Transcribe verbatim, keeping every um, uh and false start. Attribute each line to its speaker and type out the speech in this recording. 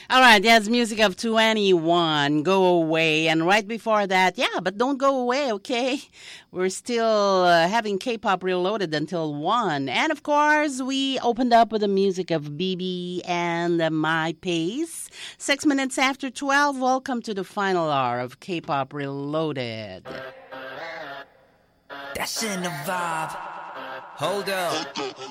Speaker 1: All right, that's music of twenty-one, Go Away. And right before that, yeah, but don't go away, okay? We're still uh, having K-pop Reloaded until one. And of course, we opened up with the music of B B and uh, My Pace. Six minutes after twelve, welcome to the final hour of K-pop Reloaded.
Speaker 2: That's in the vibe. Hold up.